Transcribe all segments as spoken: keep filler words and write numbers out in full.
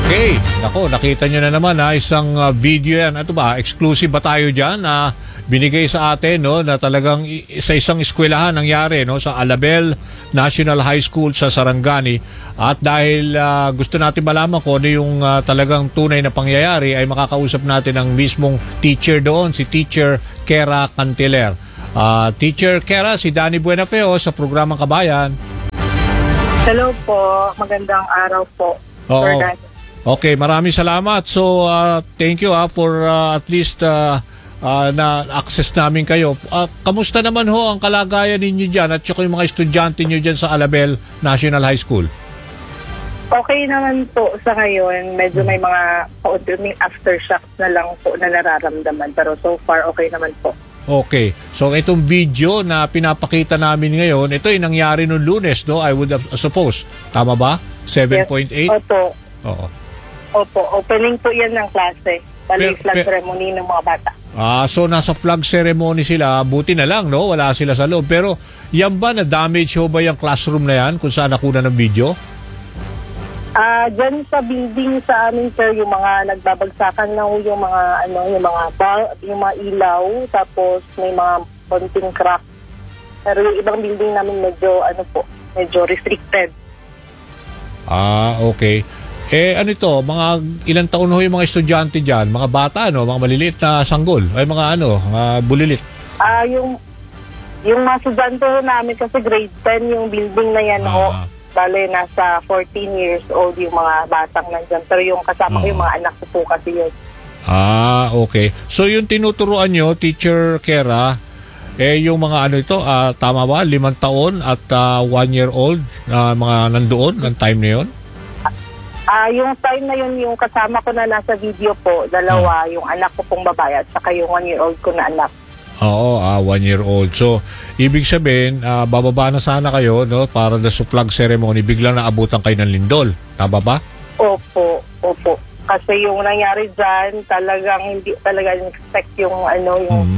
Okay, nako, nakita nyo na naman ha, isang uh, video yan. Ito ba, exclusive ba tayo dyan na binigay sa atin, no, na talagang sa isang eskwelahan nangyari, no, sa Alabel National High School sa Sarangani. At dahil uh, gusto natin malaman kung ano yung uh, talagang tunay na pangyayari, ay makakausap natin ang mismong teacher doon, si Teacher Kera Cantiler. Uh, Teacher Kera, si Danny Buenafeo sa programang Kabayan. Hello po, magandang araw po. Oo. Okay, maraming salamat. So, uh, thank you uh, for uh, at least uh, uh, na access namin kayo. Uh, kamusta naman ho ang kalagayan ninyo dyan at saka yung mga estudyante nyo dyan sa Alabel National High School? Okay naman po sa ngayon. Medyo may mga kaunting aftershocks na lang po na nararamdaman. Pero so far, okay naman po. Okay. So, itong video na pinapakita namin ngayon, ito ay nangyari noong Lunes, no? I would have, suppose. Tama ba? seven point eight? Yes. Opo. Oo. Opo. Opening po yan ng klase. Bali, Per, flag per, ceremony ng mga bata. Ah, so nasa flag ceremony sila. Buti na lang, no? Wala sila sa loob. Pero, yan ba, na-damage ho ba yung classroom na yan kung saan nakuna ng video? Ah, uh, dyan sa building sa amin, sir, yung mga nagbabagsakan na yung mga ano, yung mga ball, yung mga ilaw, tapos may mga konting crack. Pero yung ibang building namin medyo ano po, medyo restricted. Ah, okay. Eh ano ito, mga ilang taon ho yung mga estudyante diyan, mga bata no, mga maliliit na sanggol, ay mga ano, mga bulilit. Ah, uh, yung yung mga estudyante namin kasi grade ten yung building na yan ah. ho. Bale, nasa fourteen years old yung mga batang nandyan. Pero yung kasama ko, yung mga anak ko po kasi yun. Ah, okay. So yung tinuturuan nyo, Teacher Kera, eh yung mga ano ito, uh, tama ba? Limang taon at uh, one year old na uh, mga nandoon ng time na yun? Ah, uh, yung time na yun, yung kasama ko na nasa video po, dalawa, hmm. yung anak ko pong babae at saka yung one year old ko na anak. Oo, ah, one year old. So, ibig sabihin, uh, bababa na sana kayo, no, para sa flag ceremony, biglang naabutan kayo ng lindol. Tama ba? Opo, opo. Kasi yung nangyari dyan, talagang hindi talaga expect yung ano, yung mm.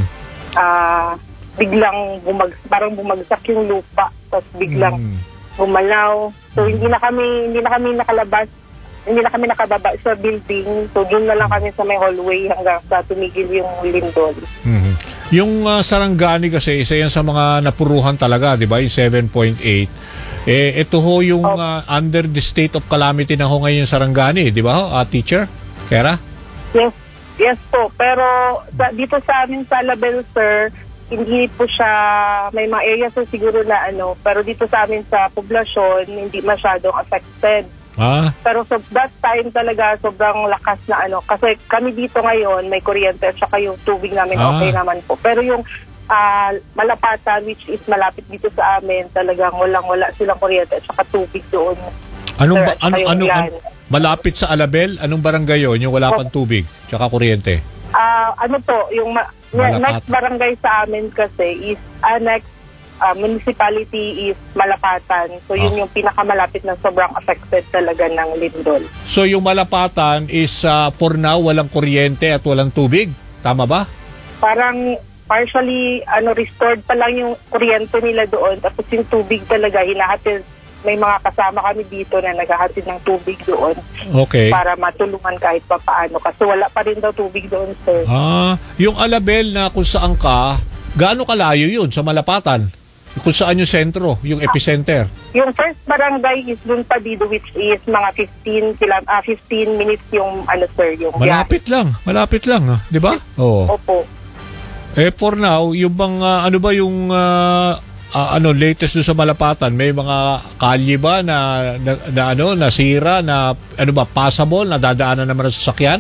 uh, biglang bumag, parang bumagsak yung lupa, tapos biglang mm. gumalaw. So, hindi na kami, hindi na kami nakalabas, hindi na kami nakababa sa building. So, doon na lang kami sa may hallway hanggang sa tumigil yung lindol. Mm-hmm. Yung uh, Sarangani kasi, isa yan sa mga napuruhan talaga, di ba? Yung seven point eight. Eh, ito ho yung oh. uh, under the state of calamity na ho ngayon yung Sarangani, di ba, uh, Teacher Kera? Yes, yes po. Pero sa, dito sa amin sa Alabel, sir, hindi po siya, may mga areas so siguro na ano, pero dito sa amin sa poblasyon, hindi masyadong affected. Ah. Pero so that time talaga sobrang lakas na ano. Kasi kami dito ngayon may kuryente at saka yung tubig namin ah. okay naman po. Pero yung uh, Malapatan, which is malapit dito sa amin, talagang walang-wala silang kuryente at saka tubig doon. Anong ba, ano, ano, ano, malapit sa Alabel? Anong barangay yun? Yung wala pang tubig tsaka kuryente? Uh, ano to, yung ma- next barangay sa amin kasi is uh, next Uh, municipality is Malapatan. So, yun oh. yung pinakamalapit na sobrang affected talaga ng lindol. So, yung Malapatan is uh, for now walang kuryente at walang tubig? Tama ba? Parang partially ano restored pa lang yung kuryente nila doon. Tapos yung tubig talaga, hinahatid. May mga kasama kami dito na naghahatid ng tubig doon. Okay. Para matulungan kahit pa paano. Kasi wala pa rin daw tubig doon, sir. Ah, yung Alabel na kung saan ka, gaano kalayo yun sa Malapatan? Kung saan yung sentro, yung epicenter? Yung first barangay is dun pa dito, which is mga fifteen, uh, fifteen minutes yung ano sir, yung malapit yan. lang, malapit lang, ah, di ba? Oo. Opo. Eh for now, yung bang uh, ano ba yung uh, uh, ano latest doon sa Malapatan, may mga kalye ba na, na, na ano nasira na ano ba passable, na dadaanan naman ng sasakyan?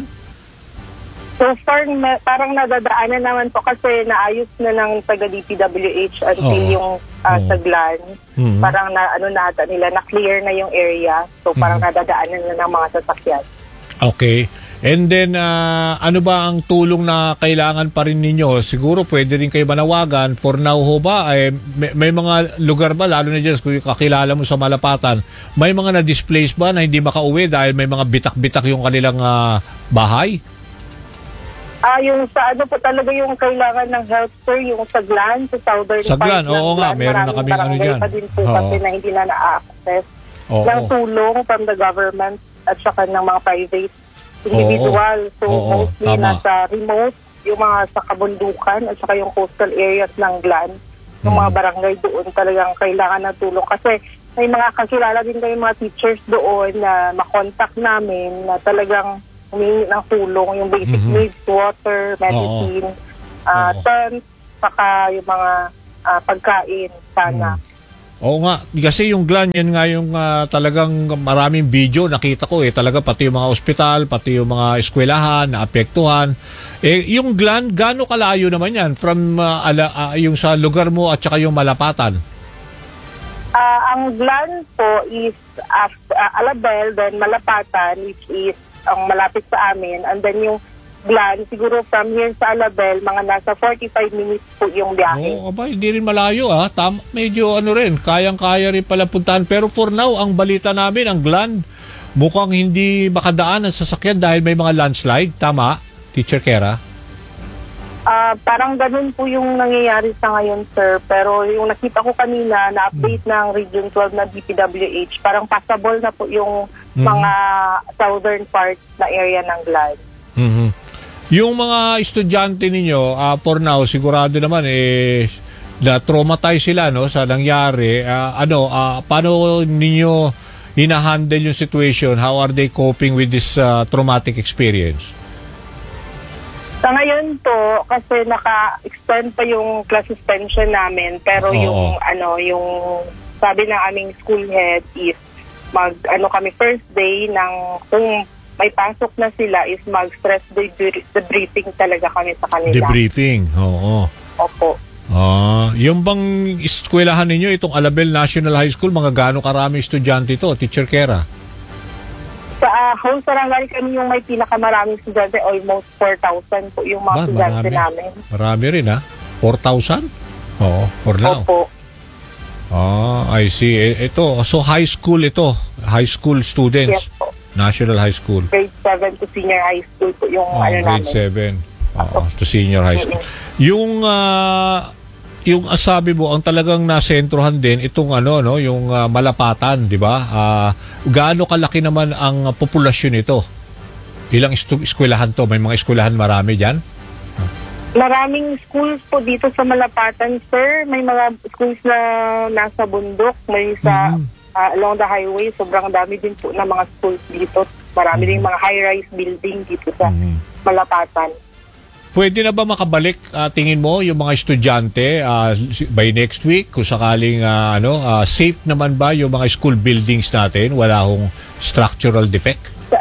So far, na, parang nadadaanan naman po kasi naayos na ng taga-D P W H until oh. yung uh, oh. Saglan. Mm-hmm. Parang na, ano nata nila, na-clear na yung area. So parang mm-hmm. nadadaanan na ng mga sasakyan. Okay. And then, uh, ano ba ang tulong na kailangan pa rin ninyo? Siguro pwede rin kayo manawagan. For now ho ba, eh, may, may mga lugar ba, lalo na dyan, kung kakilala mo sa Malapatan, may mga na-displace ba na hindi makauwi dahil may mga bitak-bitak yung kanilang uh, bahay? Ah, yung sa ano po talaga yung kailangan ng health sir, yung Saglan, sa southern Saglan, part oo nga, meron na kaming ano dyan. Pa din po kasi na hindi na na-access ng tulong from the government. at saka ng mga private individual. Oo. So Oo, mostly tama. nasa remote, yung mga sa kabundukan at saka yung coastal areas ng Glan, yung Hmm. mga barangay doon talagang kailangan ng tulong. Kasi may mga kakilala din kayo mga teachers doon na makontak namin na talagang humingi ng tulong, yung basic Mhm. needs, water, medicine, uh, Oo. tent, saka yung mga ah, pagkain sana. Oo nga, kasi yung Glan, yan nga yung ah, talagang maraming video nakita ko eh. Talaga pati yung mga ospital, pati yung mga eskwelahan, naapektuhan. Eh, yung Glan, gaano kalayo naman yan from ah, ala, ah, yung sa lugar mo at saka yung Malapatan? Ah, ang Glan po is af- ah, Alabel, then Malapatan, which is ang malapit sa amin. And then yung Glan, siguro from here sa Alabel, mga nasa forty-five minutes po yung biyahe. Oo, aba, hindi rin malayo ah. Tam, medyo ano rin, kayang-kaya rin pala puntahan. Pero for now, ang balita namin, ang Glan, mukhang hindi makadaan ang sasakyan dahil may mga landslide. Tama, Teacher Kera? Ah, parang ganun po yung nangyayari sa ngayon, sir. Pero yung nakita ko kanina, na-update ng Region twelve na D P W H, parang passable na po yung Mhm. mga southern part na area ng Glan. Mhm. Yung mga estudyante ninyo, ah, for now, sigurado naman eh, na-traumatize sila no, sa nangyari. Ah, ano, ah, paano ninyo hinahandle yung situation? How are they coping with this ah, traumatic experience? Sa ngayon po, kasi naka-extend pa yung class suspension namin, pero Oo. yung ano, yung sabi ng aming school head is mag ano kami first day ng kung may pasok na sila is mag-stress debri- debriefing talaga kami sa kanila. Debriefing, oo. Opo. Ah, yung bang eskwelahan ninyo, itong Alabel National High School, mga gaano karami estudyante ito, Teacher Kera? Sa uh, Home Sarangani kami yung may pinakamaraming estudyante, almost four thousand po yung mga Ba, estudyante marami. namin. Marami rin ha? four thousand? Oo, for now. Opo. Ah, I see. E- Ito, so high school ito. High school students. Yes po. National High School. Grade seven to senior high school po yung Oh, ano grade namin. seven. Oo, to senior high school. Yung ah, yung ah, sabi mo ang talagang nasentrohan din itong ano no, yung ah, Malapatan, 'di ba? Ah, gaano kalaki naman ang populasyon nito? Ilang estu- eskwelahan to? May mga eskwelahan marami diyan? Maraming schools po dito sa Malapatan, sir. May mga schools na nasa bundok, may sa Mhm. ah, along the highway. Sobrang dami din po ng mga schools dito. Marami din mga high-rise building dito sa Mhm. Malapatan. Pwede na ba makabalik ah, tingin mo yung mga estudyante ah, si- by next week kung sakaling ah, ano ah, safe naman ba yung mga school buildings natin, wala hong structural defect? Sa,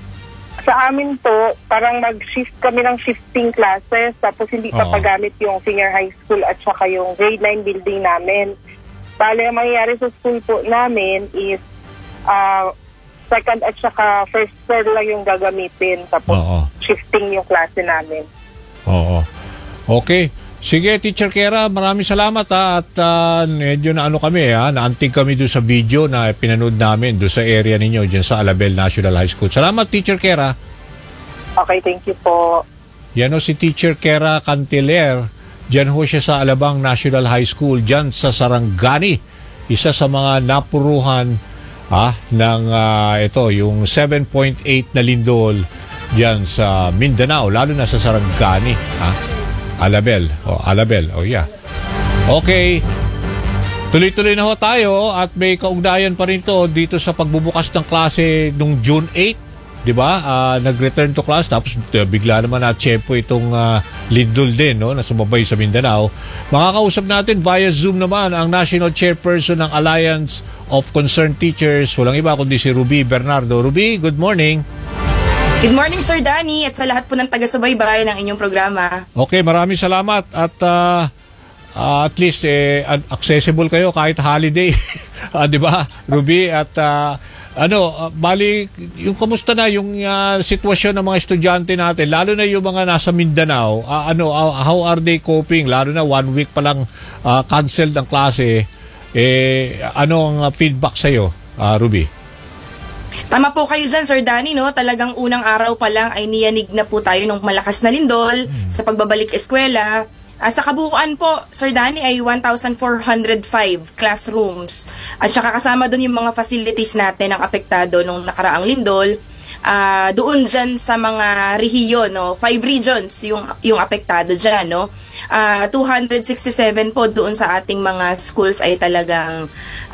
sa amin po, parang mag-shift kami ng shifting classes tapos hindi Oo. pa pagamit yung senior high school at saka yung grade nine building namin. Bale, ang mangyayari sa school po namin is ah, second at saka first floor lang yung gagamitin tapos Oo. shifting yung klase namin. Oo. Okay. Sige, Teacher Kera, maraming salamat ha. At ah, medyo na ano kami ha, naantig kami doon sa video na pinanood namin doon sa area ninyo, dyan sa Alabel National High School. Salamat, Teacher Kera. Okay, thank you po. Yan o si Teacher Kera Cantiler. Diyan ho siya sa Alabang National High School, dyan sa Sarangani. Isa sa mga napuruhan ha, ng ah, ito, yung seven point eight na lindol diyan sa Mindanao, lalo na sa Sarangani, ha? Alabel, o Alabel, o yeah. Okay. Tuloy-tuloy na ho tayo at may kaugnayan pa rin to dito sa pagbubukas ng klase nung June eighth, 'di ba? Ah, nag-return to class tapos uh, bigla naman na tsempo itong uh, lindol din, no, na sumabay sa Mindanao. Makakausap natin via Zoom naman ang National Chairperson ng Alliance of Concerned Teachers, walang iba kundi si Ruby Bernardo. Ruby, good morning. Good morning, Sir Danny, at sa lahat po ng taga-subaybay ng inyong programa. Okay, maraming salamat at ah, ah, at least eh, ad- accessible kayo kahit holiday. Ah, 'di ba? Ruby at ah, ano, ah, bali yung kamusta na yung ah, sitwasyon ng mga estudyante natin, lalo na yung mga nasa Mindanao, ah, ano ah, how are they coping? Lalo na one week pa lang ah, canceled ang klase. Eh ano ang ah, feedback sa iyo, Ruby? Tama po kayo dyan, Sir Danny, no? Talagang unang araw pa lang ay niyanig na po tayo ng malakas na lindol sa pagbabalik eskwela. Ah, sa kabuuan po, Sir Danny, ay one thousand four hundred five classrooms. At saka kasama doon yung mga facilities natin ang apektado nung nakaraang lindol. Ah, doon dyan sa mga rehiyon, no? Five regions yung, yung apektado dyan, no? Ah, two hundred sixty-seven po doon sa ating mga schools ay talagang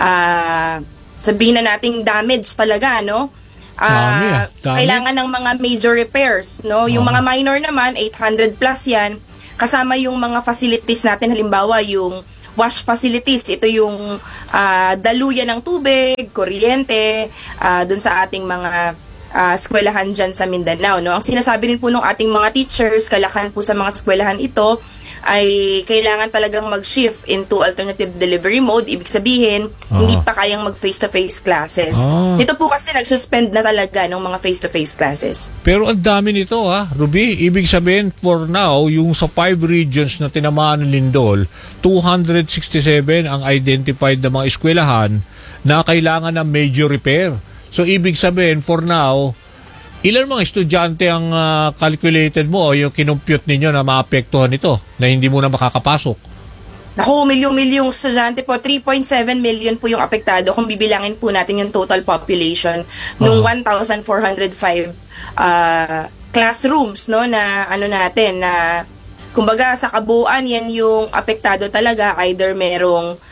ah, sabihin na nating damage talaga, no? Dami, ah. Ah, Dami. kailangan ng mga major repairs, no? Yung Oo. mga minor naman, eight hundred plus yan. Kasama yung mga facilities natin, halimbawa yung wash facilities. Ito yung ah, daluyan ng tubig, kuryente, ah, dun sa ating mga ah, eskwelahan dyan sa Mindanao, no? Ang sinasabi rin po ng ating mga teachers, kalakan po sa mga eskwelahan ito, ay kailangan talagang mag-shift into alternative delivery mode. Ibig sabihin, Ah. hindi pa kayang mag face-to-face classes. Ah. Ito po kasi nag-suspend na talaga ng mga face-to-face classes. Pero ang dami nito ha, Ruby. Ibig sabihin for now, yung sa five regions na tinamaan ng lindol, two hundred sixty-seven ang identified na mga eskwelahan na kailangan ng major repair. So ibig sabihin for now, ilan mga estudyante ang ah, calculated mo o yung kinumpute ninyo na maapektuhan nito na hindi mo na makakapasok? Naku, milyong-milyong estudyante po, three point seven million po yung apektado kung bibilangin po natin yung total population nung Ah. one thousand four hundred five ah, classrooms, no, na ano natin, na kumbaga sa kabuuan yan yung apektado talaga, either merong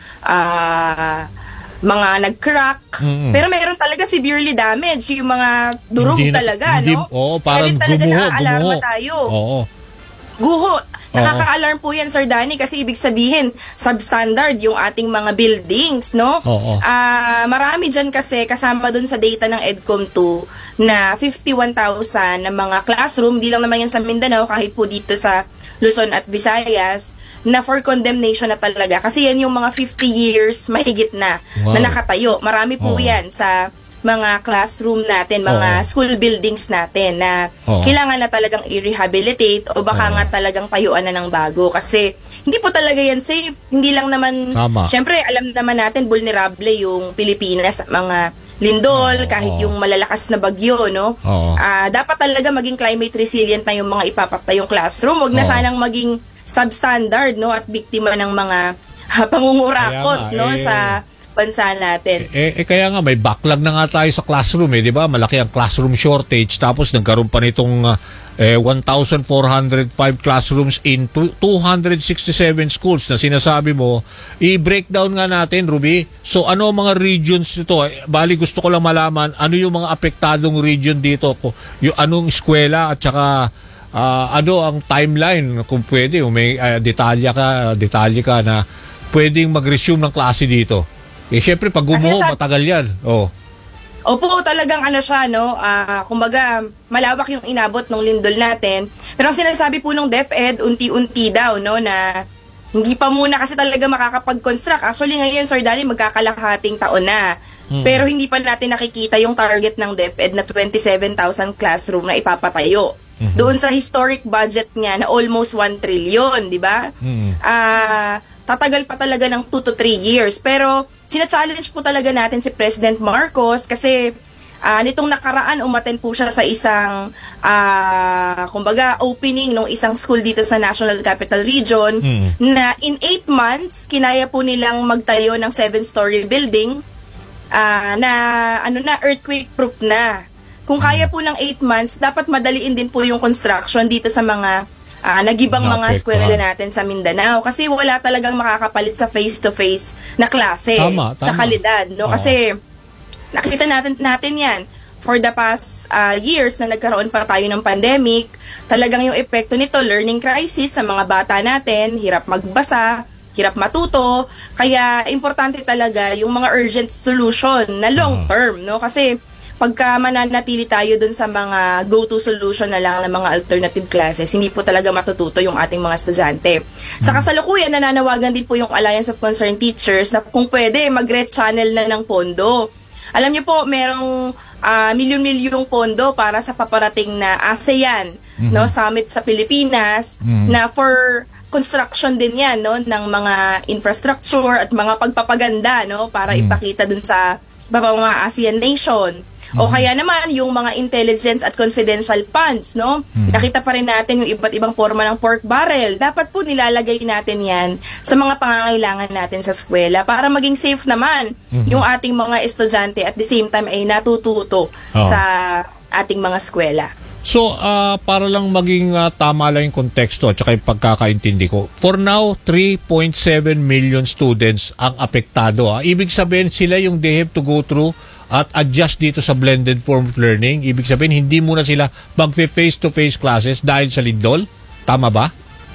ah, mga nag-crack, Mm-mm. pero meron talaga severely damaged, yung mga durog Hindi na- talaga, hindi- no? Oo, parang Kaya talaga gumuho, naaalarma gumuho. tayo. Oo. Guho. Nakaka-alarm po yan, Sir Danny, kasi ibig sabihin, substandard yung ating mga buildings, no? Oo. Ah, marami dyan kasi, kasama dun sa data ng EDCOM two, na fifty-one thousand na mga classroom, di lang naman yan sa Mindanao, kahit po dito sa Luzon at Visayas, na for condemnation na talaga. Kasi yan yung mga fifty years mahigit na, Wow. na nakatayo. Marami po Oo. yan sa mga classroom natin, mga Oo. school buildings natin na Oo. kailangan na talagang i-rehabilitate o baka Oo. nga talagang tayuan na ng bago kasi hindi po talaga yan safe. Hindi lang naman, Tama. syempre alam naman natin vulnerable yung Pilipinas, mga lindol, Oo. kahit yung malalakas na bagyo, no? Oo. Ah, dapat talaga maging climate resilient na yung mga ipapatayong classroom. Huwag na Oo. sanang maging substandard, no? At biktima ng mga ah, pangungurakot, Kaya nga, no? eh. Sa bansa natin. Eh, eh kaya nga may backlog na nga tayo sa classroom eh, 'di ba? Malaki ang classroom shortage tapos nagkaroon pa nitong ah, eh, one thousand four hundred five classrooms in two- 267 schools na sinasabi mo. I-breakdown nga natin, Ruby. So ano ang mga regions nito? Eh, bali gusto ko lang malaman ano yung mga apektadong region dito, Ko- yung anong eskwela at saka ah, ano ang timeline kung pwede, o may ah, detalya ka, detalye ka na pwedeng mag-resume ng klase dito. Eh, syempre, pag gumuho, Ano sa- matagal yan. Oh. Opo, talagang ano siya, no? Ah, kumbaga, malawak yung inabot ng lindol natin. Pero ang sinasabi po ng DepEd, unti-unti daw, no, na hindi pa muna kasi talaga makakapag-construct. Actually, ngayon, Sir Danny, magkakalahating taon na. Hmm. Pero hindi pa natin nakikita yung target ng DepEd na twenty-seven thousand classroom na ipapatayo. Mhm. Doon sa historic budget niya na almost one trillion, di ba? Mhm. Ah, tatagal pa talaga ng two to three years. Pero, sina-challenge po talaga natin si President Marcos kasi ah, nitong nakaraan umaten po siya sa isang ah, kumbaga opening ng isang school dito sa National Capital Region Mm. na in eight months kinaya po nilang magtayo ng seven-story building ah, na ano na earthquake proof na. Kung kaya po ng eight months, dapat madaliin din po yung construction dito sa mga Ah, nagibang mga Naapektuhan. eskwela natin sa Mindanao kasi wala talagang makakapalit sa face-to-face na klase Tama, sa tama. kalidad, no? Oo. Kasi nakita natin natin 'yan for the past ah, years na nagkaroon pa tayo ng pandemic, talagang yung epekto nito, learning crisis sa mga bata natin, hirap magbasa, hirap matuto, kaya importante talaga yung mga urgent solution na long term, no? Kasi pagka mananatili tayo dun sa mga go-to solution na lang ng mga alternative classes, hindi po talaga matututo yung ating mga estudyante. Sa kasalukuyan, nananawagan din po yung Alliance of Concerned Teachers na kung pwede, mag-rechannel na ng pondo. Alam niyo po, merong ah, milyon-milyong pondo para sa paparating na ASEAN no, Summit sa Pilipinas na for construction din yan no, ng mga infrastructure at mga pagpapaganda no, para ipakita dun sa iba pang mga ASEAN nation. O kaya naman yung mga intelligence at confidential funds, no? Nakita pa rin natin yung iba't ibang forma ng pork barrel. Dapat po nilalagay natin yan sa mga pangangailangan natin sa eskwela para maging safe naman yung ating mga estudyante at the same time ay natututo Oo. sa ating mga eskwela. So, ah, para lang maging ah, tama lang yung konteksto at saka yung pagkakaintindi ko. For now, three point seven million students ang apektado. Ah. Ibig sabihin, sila yung they have to go through at adjust dito sa blended form of learning. Ibig sabihin, hindi muna sila mag-face-to-face classes dahil sa lindol. Tama ba?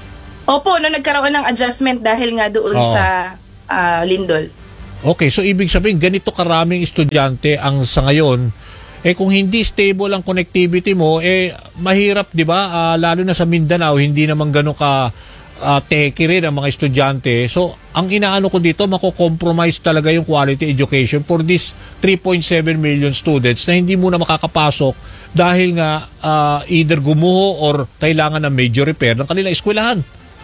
Opo, no, nagkaroon ng adjustment dahil nga doon Oo. sa ah, lindol. Okay, so ibig sabihin, ganito karaming estudyante ang sa ngayon, eh kung hindi stable ang connectivity mo, eh mahirap, di ba? Ah, lalo na sa Mindanao, hindi naman gano'n ka uh, teki rin ang mga estudyante. So, ang inaano ko dito, mako-compromise talaga yung quality education for this three point seven million students na hindi muna makakapasok dahil nga ah, either gumuho or kailangan ng major repair ng kanilang eskwelahan.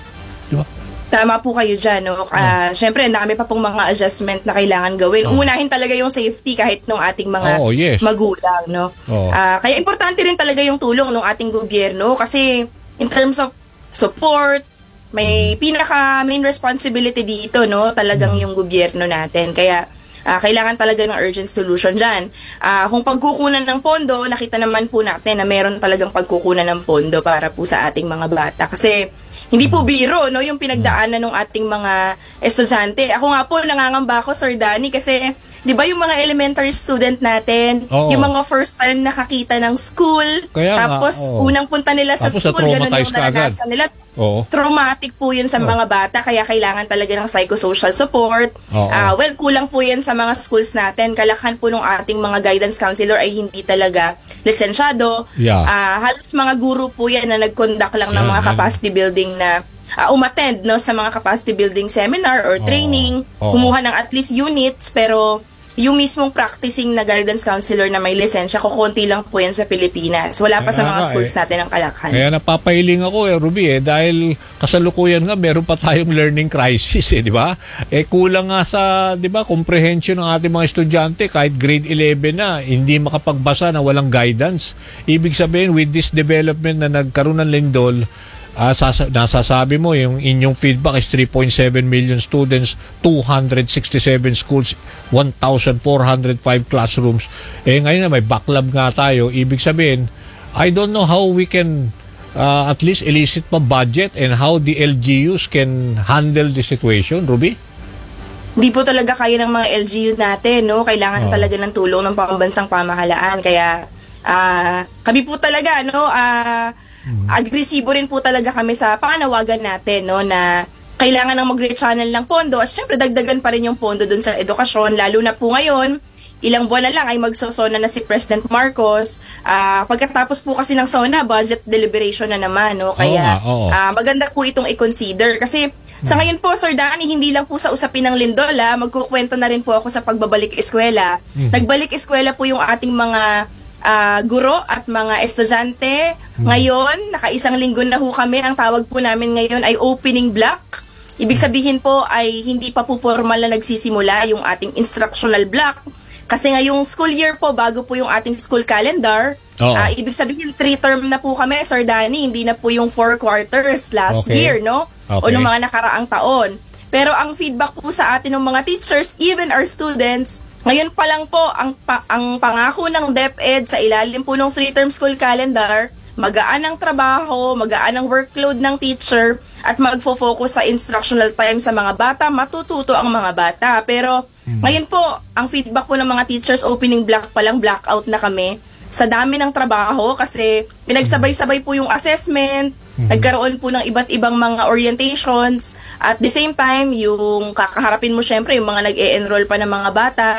Di ba? Tama po kayo dyan, no? Uh, Siyempre, dami pa pong mga adjustment na kailangan gawin. Unahin talaga yung safety kahit ng ating mga Oh, yes. magulang, no? Oh. Ah, kaya importante rin talaga yung tulong ng ating gobyerno kasi in terms of support, may pinaka main responsibility dito, no? Talagang yung gobyerno natin. Kaya ah, kailangan talaga ng urgent solution dyan. Ah, kung pagkukunan ng pondo, nakita naman po natin na meron talagang pagkukunan ng pondo para po sa ating mga bata. Kasi hindi po biro, no, yung pinagdaanan ng ating mga estudyante. Ako nga po, nangangamba ako, Sir Danny, kasi, di ba yung mga elementary student natin, Oo. yung mga first time nakakita ng school, Kaya nga, tapos oo. unang punta nila sa Tapos school, ganun na-traumatize yung ka agad. naranasan nila. Oo. Traumatic po yun sa mga bata, kaya kailangan talaga ng psychosocial support. Oo. Ah, well, kulang po yan sa mga schools natin. Kalakhan po ng ating mga guidance counselor ay hindi talaga lisensyado. Yeah. Ah, halos mga guru po yan na nag-conduct lang ng Yan, mga yan. capacity building na ah, umattend, no, sa mga capacity building seminar or Oo. training, Oo. kumuha ng at least units, pero yung mismong practicing na guidance counselor na may lisensya, kukunti lang po yan sa Pilipinas. Wala pa sa Kaya mga nga, schools eh. natin ng Kalakhan. Kaya napapailing ako eh, Ruby eh, dahil kasalukuyan nga meron pa tayong learning crisis eh, di ba? Eh kulang nga sa, di ba, comprehension ng ating mga estudyante kahit grade eleven na, hindi makapagbasa na walang guidance. Ibig sabihin, with this development na nagkaroon ng lindol, Ah, sasa- nasasabi mo yung inyong feedback is three point seven million students, two hundred sixty-seven schools, one thousand four hundred five classrooms. Eh ngayon na may backlog nga tayo. Ibig sabihin, I don't know how we can uh, at least elicit pa budget and how the L G Us can handle the situation, Ruby? Hindi po talaga kaya ng mga L G U natin, no? Kailangan Oo. talaga ng tulong ng pambansang pamahalaan. Kaya ah, kami po talaga, no? Ah, agresibo rin po talaga kami sa panawagan natin, no? Na kailangan ng mag-rechannel ng pondo. At syempre, dagdagan pa rin yung pondo dun sa edukasyon. Lalo na po ngayon, ilang buwan na lang ay magsosona na si President Marcos. Ah, pagkatapos po kasi ng SONA, budget deliberation na naman, no? Kaya Oo nga, oo. ah, maganda po itong i-consider. Kasi sa ngayon po, Sir Danny, hindi lang po sa usapin ng lindol, ah, magkukwento na rin po ako sa pagbabalik eskwela. Nagbalik eskwela po yung ating mga ah, guro at mga estudyante. Ngayon, nakaisang linggo na ho kami. Ang tawag po namin ngayon ay opening block. Ibig sabihin po ay hindi pa po formal na nagsisimula yung ating instructional block. Kasi ngayong school year po, bago po yung ating school calendar, Oo. ah, ibig sabihin three term na po kami, Sir Danny, hindi na po yung four quarters last Okay. year, no? O Okay. nung mga nakaraang taon. Pero ang feedback po sa atin ng mga teachers, even our students, ngayon pa lang po, ang, pa- ang pangako ng DepEd sa ilalim po ng three-term school calendar, magaan ang trabaho, magaan ang workload ng teacher, at magfo-focus sa instructional time sa mga bata, matututo ang mga bata. Pero ngayon po, ang feedback po ng mga teachers, opening block pa lang, blackout na kami sa dami ng trabaho kasi pinagsabay-sabay po yung assessment, nagkaroon po ng iba't ibang mga orientations, at the same time, yung kakaharapin mo syempre yung mga nag-e-enroll pa ng mga bata,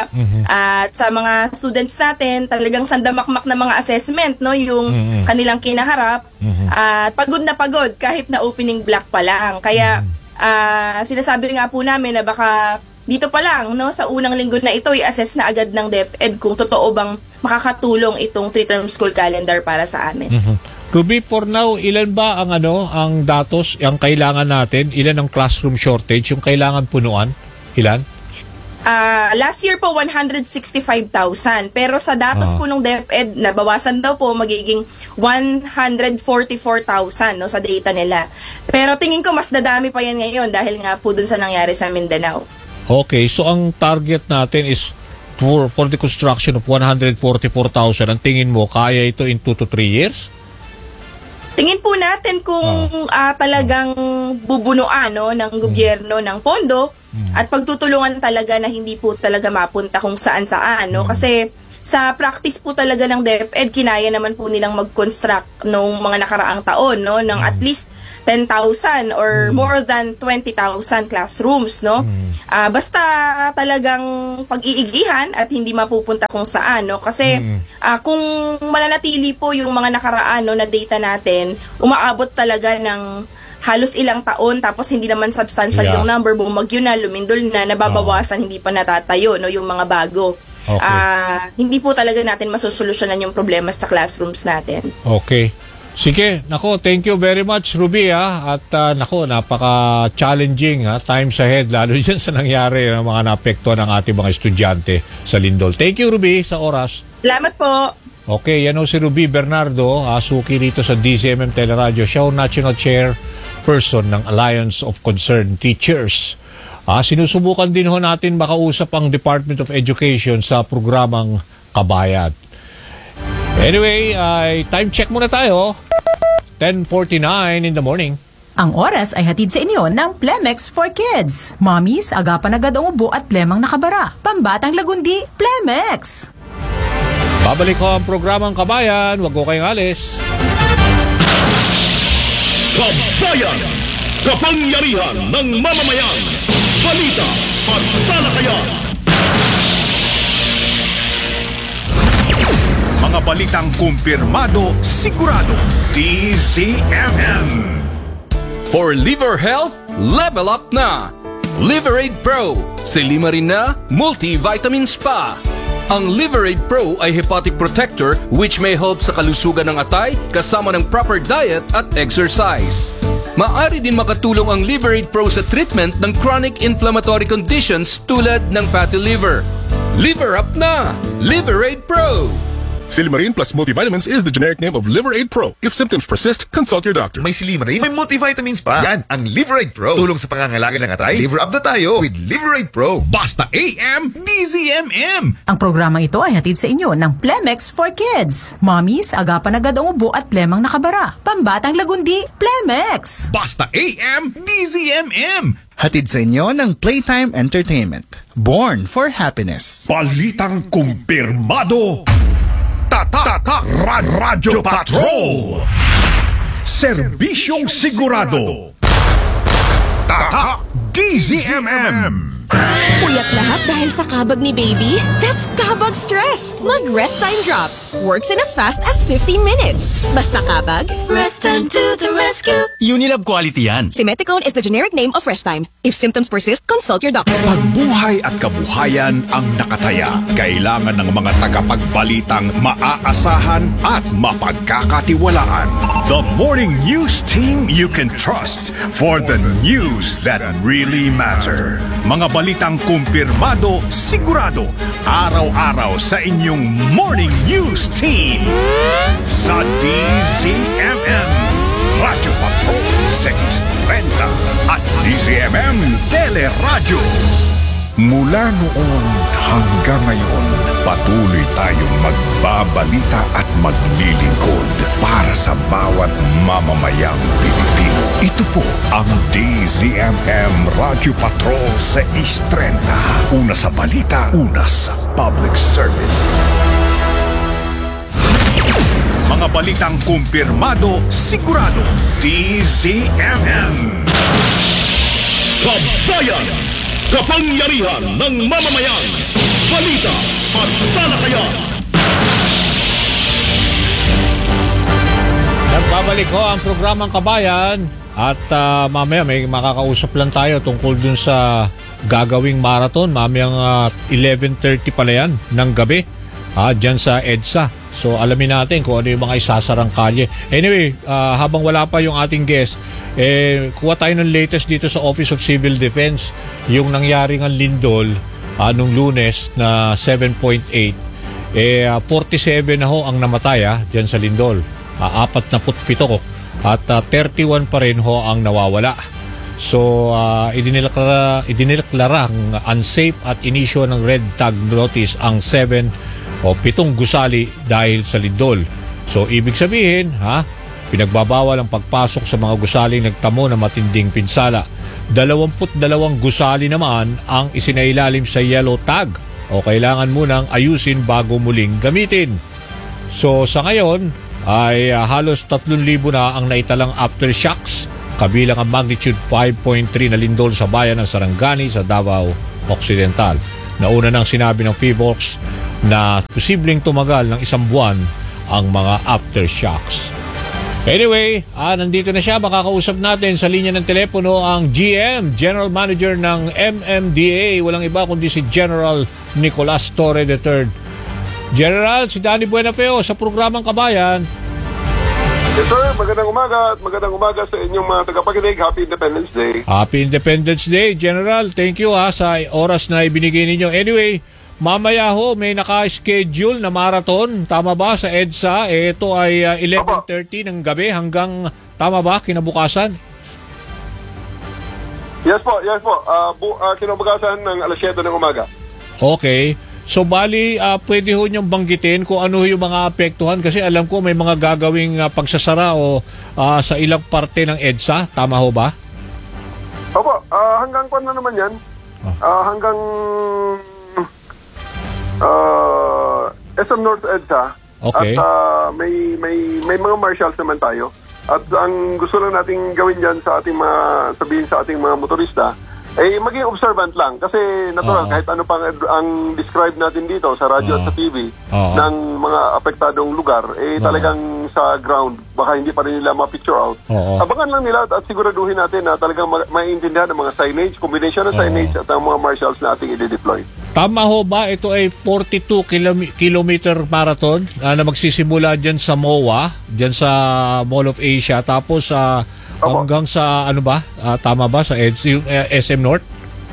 at sa mga students natin, talagang sandamakmak na mga assessment, no, yung Mhm. kanilang kinaharap, at pagod na pagod kahit na opening block pa lang. Kaya ah, sinasabi nga po namin na baka dito pa lang, no, sa unang linggo na ito, i-assess na agad ng DepEd kung totoo bang makakatulong itong three-term school calendar para sa amin. Mhm. Ruby, for now, ilan ba ang ano, ang datos, ang kailangan natin? Ilan ang classroom shortage, yung kailangan punuan? Ilan? Ah, last year po one hundred sixty-five thousand, pero sa datos Ah. po ng DepEd nabawasan daw po magiging one hundred forty-four thousand no sa data nila. Pero tingin ko mas dadami pa yan ngayon dahil nga po dun sa nangyari sa Mindanao. Okay, so ang target natin is for, for the construction of one hundred forty-four thousand. Ang tingin mo, kaya ito in two to three years? Tingin po natin kung ah, talagang bubunuan no, ng gobyerno ng pondo at pagtutulungan talaga na hindi po talaga mapunta kung saan-saan. No? Kasi sa practice po talaga ng DepEd, kinaya naman po nilang mag-construct nung mga nakaraang taon no, ng at least ten thousand or more than twenty thousand classrooms. No? Ah, basta talagang pag-iigihan at hindi mapupunta kung saan. No? Kasi ah, kung mananatili po yung mga nakaraan no, na data natin, umaabot talaga ng halos ilang taon tapos hindi naman substantial Yeah. yung number, bumagyo na, lumindol na, nababawasan, hindi pa natatayo no, yung mga bago. Okay. Ah, hindi po talaga natin masusolusyonan yung problema sa classrooms natin. Okay. Sige, nako, thank you very much, Ruby, ha? At uh, nako, napaka-challenging, ha? Times ahead, lalo dyan sa nangyari ng mga naapektuhan ng ating mga estudyante sa Lindol. Thank you, Ruby, sa oras. Salamat po. Okay, yan o si Ruby Bernardo, uh, suki rito sa D Z M M Teleradio, siya ang National Chairperson ng Alliance of Concerned Teachers. Ah, sinusubukan din ho natin makausap ang Department of Education sa programang Kabayan. Anyway, ay time check muna tayo. ten forty-nine in the morning. Ang oras ay hatid sa inyo ng Plemex for Kids. Mommies, agapan agad ang ubo at plemang nakabara. Pambatang lagundi, Plemex! Babalik ko ang programang Kabayan. Huwag ko kayong alis. Kabayan! Kapangyarihan ng mamamayan! Balita at talakayan! Mga balitang kumpirmado, sigurado, D Z M M. For liver health, level up na! Liveraid Pro, silima rin na multivitamins pa! Ang Liveraid Pro ay hepatic protector which may help sa kalusugan ng atay kasama ng proper diet at exercise. Maaari din makatulong ang Liveraid Pro sa treatment ng chronic inflammatory conditions tulad ng fatty liver. Liver up na! Liveraid Pro! Silimarin plus multivitamins is the generic name of Liveraid Pro. If symptoms persist, consult your doctor. May Silimarin, may multivitamins pa. Yan, ang Liveraid Pro. Tulong sa pangangalaga ng atay. Liver up na tayo with Liveraid Pro. Basta A M, D Z M M. Ang programang ito ay hatid sa inyo ng Plemex for Kids. Mommies, agapan agad ang ubo at plemang nakabara. Pambatang lagundi, Plemex! Basta A M, D Z M M. Hatid sa inyo ng Playtime Entertainment. Born for Happiness. Balitang kumpirmado. Tatak Radyo Patrol. Serbisyong sigurado. Tatak D Z M M. Puyat lahat dahil sa kabag ni baby? That's kabag stress! Mag-Rest Time Drops. Works in as fast as fifteen minutes. Basta kabag, Rest Time to the rescue. Unilab quality yan. Simeticone is the generic name of Rest Time. If symptoms persist, consult your doctor. Pagbuhay at kabuhayan ang nakataya. Kailangan ng mga tagapagbalitang maaasahan at mapagkakatiwalaan. The morning news team you can trust for the news that really matter. Mga balitang kumpirmado, sigurado, araw-araw sa inyong morning news team. Sa D Z M M, Radyo Patrol, Sekis Trenta, at D Z M M Teleradyo. Mula noon hanggang ngayon, patuloy tayong magbabalita at maglilingkod para sa bawat mamamayang Pilipino. Ito po ang D Z M M Radyo Patrol sa Istrenta. Una sa balita, una sa public service. Mga balitang kumpirmado, sigurado, D Z M M. Kabayan! Kapangyarihan ng mamamayan! Balita at talakayan! Nagbabalik ho ang programang Kabayan at uh, mamaya may makakausap lang tayo tungkol dun sa gagawing marathon. Mamayang uh, eleven thirty pala yan ng gabi uh, dyan sa EDSA. So alamin natin kung ano yung mga isasarang kalye. Anyway, uh, habang wala pa yung ating guest, eh, kuha tayo ng latest dito sa Office of Civil Defense. Yung nangyari ng lindol, anong Lunes na seven point eight, eh uh, forty-seven na ho ang namatay ah, dyan sa Lindol. Uh, forty-seven at uh, thirty-one pa rin ho ang nawawala. So, uh, idinileklara, idinileklarang unsafe at inisyo ng red tag notice ang seven o pitong gusali dahil sa Lindol. So, ibig sabihin, ha, pinagbabawal ang pagpasok sa mga gusaling nagtamo ng matinding pinsala. Dalawamput dalawang gusali naman ang isinailalim sa yellow tag o kailangan munang ayusin bago muling gamitin. So, sa ngayon, ay uh, halos tatlong libo na ang naitalang aftershocks, kabilang ang magnitude five point three na lindol sa bayan ng Sarangani sa Davao Occidental. Nauna nang sinabi ng PHIVOLCS na posibleng tumagal ng isang buwan ang mga aftershocks. Anyway, ah, nandito na siya. Makakausap natin sa linya ng telepono ang G M, General Manager ng M M D A. Walang iba kundi si General Nicolas Torre the third. General, si Danny Buenafeo sa programang Kabayan. Yes sir, magandang umaga at magandang umaga sa inyong mga tagapakinig. Happy Independence Day. Happy Independence Day, General. Thank you ha sa oras na ibinigay ninyo. Anyway, mamaya ho may naka-schedule na marathon. Tama ba sa EDSA? Eh, ito ay uh, eleven thirty ng gabi hanggang, tama ba, kinabukasan? Yes po, yes po. Uh, bu- uh, kinabukasan ng alas siyete ng umaga. Okay. So bali, uh, pwede ho niyong banggitin kung ano yung mga apektuhan kasi alam ko may mga gagawing uh, pagsasara o uh, sa ilang parte ng EDSA. Tama ho ba? Opo, uh, hanggang kwan na naman yan. Uh, hanggang uh, S M North EDSA. Okay. At uh, may, may, may mga marshals naman tayo. At ang gusto lang nating gawin dyan sa ating mga, sabihin sa ating mga motorista, eh maging observant lang kasi natural, uh-huh. kahit ano pang ang describe natin dito sa radyo uh-huh. at sa T V uh-huh. ng mga apektadong lugar, eh uh-huh. talagang sa ground baka hindi pa rin nila ma-picture out. Uh-huh. Abangan lang nila at siguraduhin natin na talagang ma- maiintindihan ng mga signage, combination ng uh-huh. signage at ang mga marshals na ating i-deploy. Tama ho ba ito ay forty-two kilometer marathon uh, na magsisimula dyan sa M O A, dyan sa Mall of Asia, tapos sa uh, hanggang sa ano ba? Uh, tama ba sa E D S, yung uh, S M North?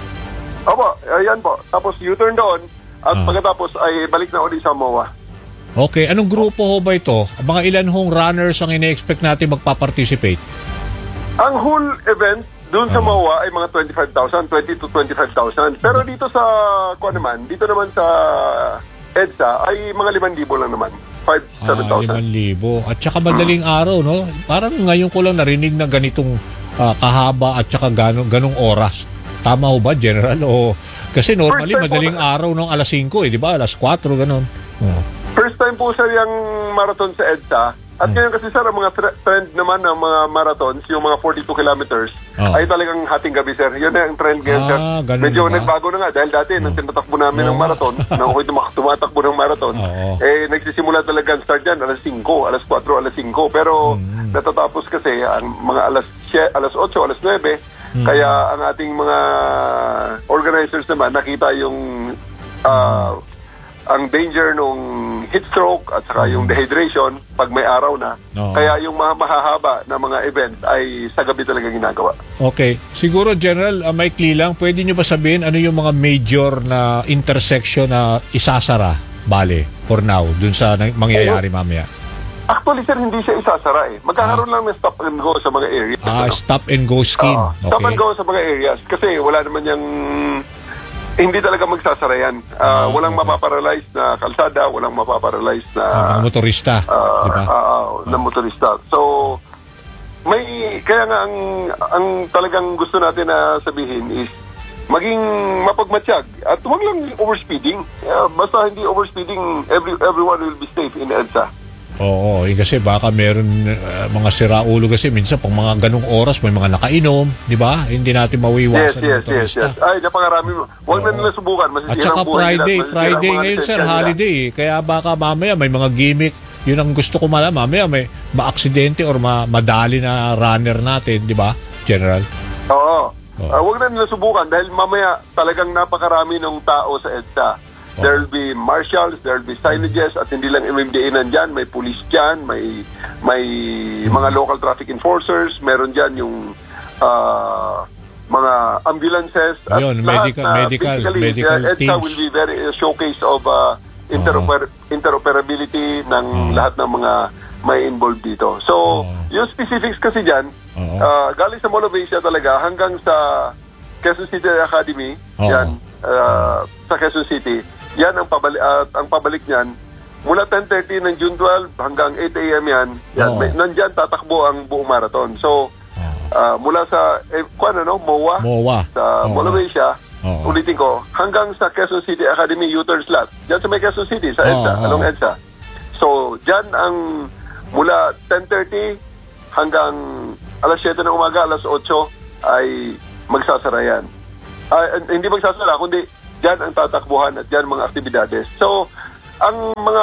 Opo, ayan po. Tapos U-turn doon at ah. pagkatapos ay balik na ulit sa M O A. Okay, anong grupo ho ba ito? Mga ilan hong runners ang ine-expect natin magpa-participate? Ang whole event doon sa uh-huh. M O A ay mga twenty-five thousand, twenty to twenty-five thousand. Pero dito sa kuan naman, dito naman sa EDSA ay mga limang libo lang naman. five to seven thousand. Ah, limang libo. At saka madaling araw, no? Parang ngayon ko lang narinig na ganitong uh, kahaba at saka ganong, ganong oras. Tama ho ba, General? O, kasi normally madaling po, araw nung alas singko, eh, di ba? Alas kwatro, ganon. Oh. First time po sir yung marathon sa EDSA. At ngayon kasi sir, ang mga trend naman ng mga marathons, yung mga forty-two kilometers, oh. ay talagang hating gabi sir. Yun na yung trend ngayon sir. Ah, medyo ba? Nagbago na nga dahil dati oh. nang tinatakbo namin oh. ng marathon, nang ako'y tumatakbo ng marathon, oh. eh nagsisimula talaga ang start dyan, alas singko, alas kwatro, alas singko. Pero mm. natatapos kasi ang mga alas alas otso, alas nuwebe, mm. kaya ang ating mga organizers naman nakita yung uh, ang danger nung heat stroke at saka yung dehydration pag may araw na. Oo. Kaya yung mga mahahaba na mga event ay sa gabi talaga ginagawa. Okay. Siguro, General, uh, maikli lang, pwede nyo ba sabihin ano yung mga major na intersection na isasara, bale, for now, dun sa mangyayari mamaya? Actually, sir, hindi siya isasara eh. Magkakaroon ah. lang ng stop and go sa mga areas. Ah, ano? Stop and go scheme. Uh, stop okay. and go sa mga areas. Kasi wala naman yung hindi talaga magsasara yan. Uh, uh, walang okay. mapaparalyze na kalsada, walang mapaparalyze na uh, motorista, uh, di ba? Uh, uh, na motorista. So, may, kaya nga ang, ang talagang gusto natin na sabihin is maging mapagmatsyag at huwag lang overspeeding. Uh, basta hindi overspeeding, every, everyone will be safe in EDSA. Oo, eh, kasi baka meron uh, mga siraulo kasi minsan pang mga ganong oras may mga nakainom, di ba? Hindi natin mawiwasan. Yes, yes, yes, yes. Ay, napakarami mo. Huwag na nila subukan. At saka Friday, Friday ngayon sir, holiday. Eh. Kaya baka mamaya may mga gimmick. Yun ang gusto ko malaman. Mamaya may ma-aksidente or ma- madali na runner natin, di ba, General? Oo. Oh. Uh, huwag na nila subukan dahil mamaya talagang napakarami ng tao sa EDSA. There'll be marshals, there'll be signages, at hindi lang M M D A nandyan, may police dyan, may may mga local traffic enforcers, meron dyan yung uh, mga ambulances at Ayun, lahat medical- na medical- basically, medical uh, EDSA teams. will be very uh, showcase of uh, interoper- interoperability ng lahat ng mga may involved dito. So, yung specifics kasi dyan, uh, galing sa Mall of Asia talaga hanggang sa Quezon City Academy, Oo. yan, uh, sa Quezon City, yan ang pabalik, uh, ang pabalik niyan. Mula ten thirty ng June twelve hanggang eight a.m. yan, yan Oo. may, nandyan tatakbo ang buong marathon. So, uh, mula sa, eh, kung ano, no, MOA, MOA. sa Oo. Mall of Asia, Oo. ulitin ko, hanggang sa Quezon City Academy U-turn slot. Diyan sa may Quezon City, sa EDSA, Oo, oo. along EDSA. So, diyan ang mula ten thirty hanggang alas siyete ng umaga, alas otso ay magsasara yan. Ah, hindi magsasara, kundi diyan ang tatakbuhan at diyan mga aktibidades. So, ang mga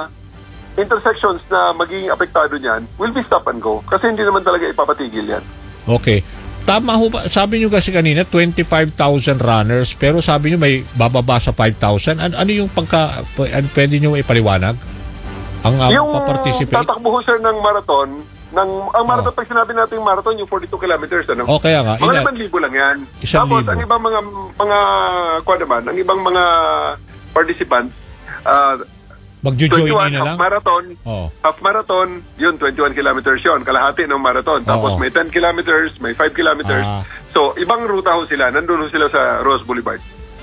intersections na magiging apektado niyan will be stop and go kasi hindi naman talaga ipapatigil yan. Okay. Tama ho ba? Sabi nyo kasi kanina, twenty-five thousand runners, pero sabi nyo may bababa sa five thousand. An- ano yung pagka, p- an- pwede nyo ipaliwanag? Ang uh, Yung paparticipate? tatakbo ho, sir, ng marathon, ng, ang marathon, pag sinabi natin marathon, yung forty-two kilometers, ano? O, kaya nga. Mga Ilan? limang libo lang yan. Isang Tapos, libo. ang ibang mga, mga, kuha naman, ang ibang mga participants, uh, Magjo-join twenty-one in na half lang? marathon, Oh. half marathon, yun, twenty-one kilometers yun, kalahati ng marathon. Tapos Oo. may ten kilometers, may five kilometers. Ah. So, ibang ruta ho sila. Nandun ho sila sa Rose Boulevard.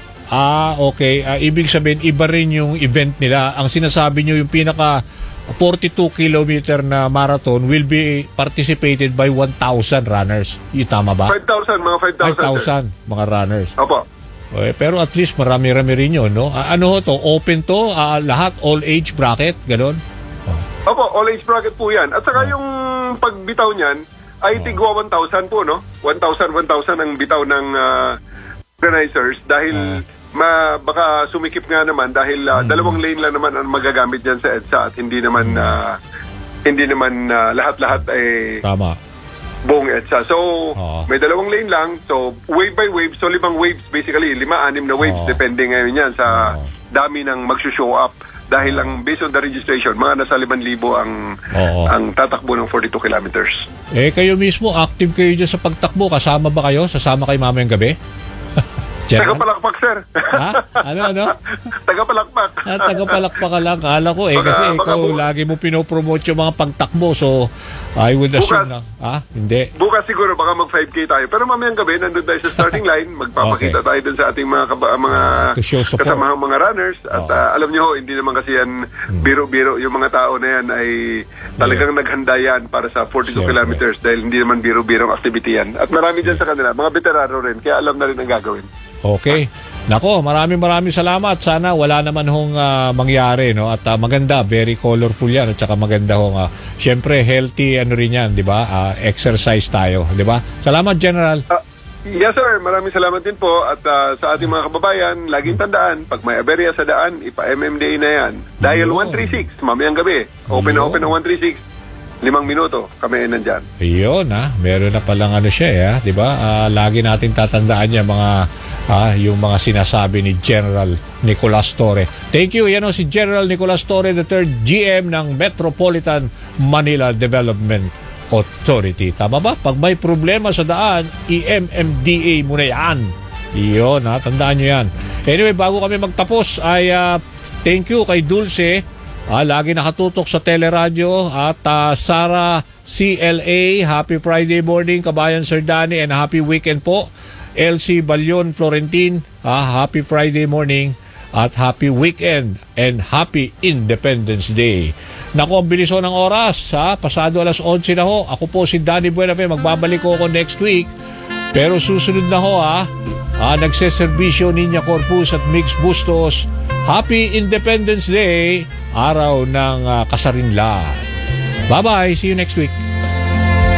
Ah, okay. Ah, ibig sabihin, iba rin yung event nila. Ang sinasabi nyo, yung pinaka forty-two kilometer na marathon will be participated by one thousand runners. Yung tama ba? five thousand, mga five thousand. five thousand mga runners. Opo. Okay, pero at least marami-rami rin yun, no? Ah, ano ho to? Open to? Ah, lahat? All age bracket? Ganon? Opo, all age bracket po yan. At saka yung pagbitaw niyan ay tigwa one thousand po, no? one thousand, one thousand ang bitaw ng uh, organizers dahil ma, baka sumikip nga naman dahil uh, dalawang lane lang naman ang magagamit dyan sa EDSA at hindi naman uh, hindi naman uh, lahat-lahat ay Tama. buong EDSA. So, Oo. may dalawang lane lang. So, wave by wave. So, limang waves basically. Lima, anim na waves. Oo. Depende ngayon yan sa dami ng magsushow up. Dahil lang based on the registration, mga nasa limang libo ang, Oo. ang tatakbo ng forty-two kilometers. Eh, kayo mismo, active kayo dyan sa pagtakbo. Kasama ba kayo? Sasama kayo mamayang gabi? General? Tagapalakpak, sir. Ha? Ano, ano? Tagapalakpak. Ah, tagapalakpak ka lang. Kala ko eh. Baka- Kasi baka ikaw bu- lagi mo pinopromote yung mga pagtakbo. So, I would assume na... Bukas. Ah, hindi. Bukas siguro baka mag five K tayo. Pero mamayang gabi, nandun tayo sa starting line. Magpapakita Okay. tayo dun sa ating mga, kaba- mga To show support. kasamahang mga runners. At Oo. ah, alam nyo ho, hindi naman kasi yan biro-biro. Yung mga tao na yan ay talagang naghanda yan para sa forty-two Siyempre. kilometers dahil hindi naman biro-biro ang activity yan. At marami dyan sa kanila, mga veterano rin. Kaya alam na rin ang gagawin. Okay. Nako, maraming maraming salamat. Sana wala naman hong ah, mangyari, no? At ah, maganda, very colorful yan. At saka maganda hong, uh, syempre, healthy ano rin yan, di ba? Ah, exercise tayo, di ba? Salamat, General. Ah, yes, sir. Maraming salamat din po. At ah, sa ating mga kababayan, laging tandaan, pag may aberya sa daan, ipa-M M D A na yan. Dial Ayun. one three six, mamayang gabi. Open na Ayun. open ng one three six. Limang minuto, kami ay nandyan. Ayun, ha? Meron na palang ano siya, eh, ha? Di ba? Ah, lagi natin tatandaan niya mga, ah, yung mga sinasabi ni General Nicolas Torre. Thank you. Yan o si General Nicolas Torre the third, G M ng Metropolitan Manila Development Authority. Tama ba? Pag may problema sa daan, i-M M D A mo na yan. Iyon, ha? Tandaan nyo yan. Anyway, bago kami magtapos, ay ah, thank you kay Dulce. Ah, lagi nakatutok sa teleradyo. At ah, Sara C L A, happy Friday morning, Kabayan Sir Danny, and happy weekend po. L C Balyon Florentin, ah, happy Friday morning at happy weekend and happy Independence Day. Naku, ang bilis ho ng oras, ha? Pasado alas eleven na ho. Ako po si Danny Buenafe, magbabalik ko ako next week. Pero susunod na ho, ha? Ah, nagseservisyo Niña Corpus at Mix Bustos. Happy Independence Day, araw ng uh, kasarinlan. Bye-bye, see you next week.